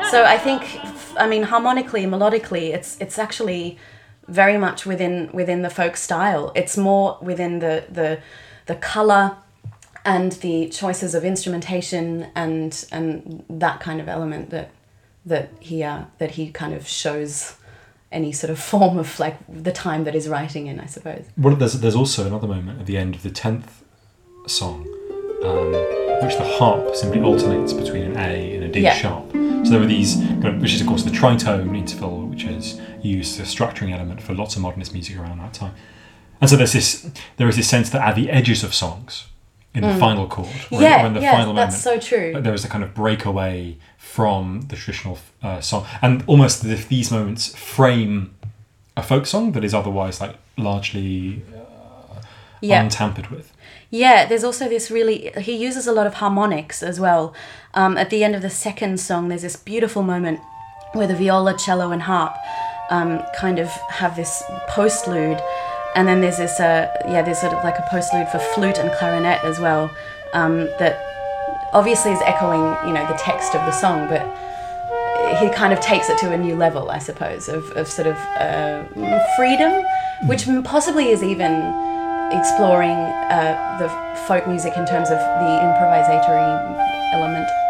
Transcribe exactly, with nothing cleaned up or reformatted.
So I think, I mean, harmonically, melodically, it's it's actually very much within within the folk style. It's more within the the the color and the choices of instrumentation and and that kind of element that that he uh, that he kind of shows any sort of form of like the time that he's writing in, I suppose. Well, there's there's also another moment at the end of the tenth song, um, which the harp simply alternates between an A and a D Yeah. sharp. So there are these, which is of course the tritone interval, which is used as a structuring element for lots of modernist music around that time. And so there's this, there is this sense that at the edges of songs, in the final chord, or, Yeah, or in the yeah, final that's moment, so true. there is a kind of breakaway from the traditional uh, song, and almost as if these moments frame a folk song that is otherwise like largely uh, Yeah. untampered with. Yeah, there's also this really, he uses a lot of harmonics as well. Um, at the end of the second song, there's this beautiful moment where the viola, cello and harp um, kind of have this postlude. And then there's this, uh, yeah, there's sort of like a postlude for flute and clarinet as well, um, that obviously is echoing, you know, the text of the song, but he kind of takes it to a new level, I suppose, of, of sort of uh, freedom, which possibly is even exploring uh, the folk music in terms of the improvisatory element.